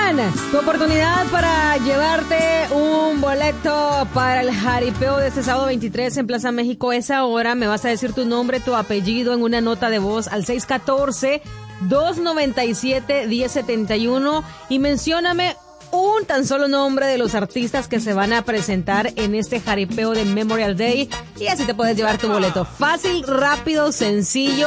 Tu oportunidad para llevarte un boleto para el jaripeo de este sábado 23 en Plaza México. Esa hora me vas a decir tu nombre, tu apellido en una nota de voz al 614-297-1071 y mencióname un tan solo nombre de los artistas que se van a presentar en este jaripeo de Memorial Day y así te puedes llevar tu boleto. Fácil, rápido, sencillo.